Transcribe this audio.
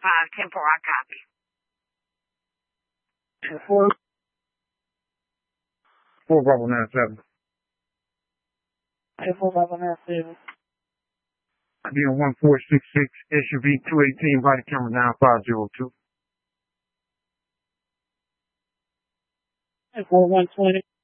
10-4, I copy. 4 Bravo 97. 4 Bravo 97. I'll be on 1466 SUV 218, body camera 9502. 4120.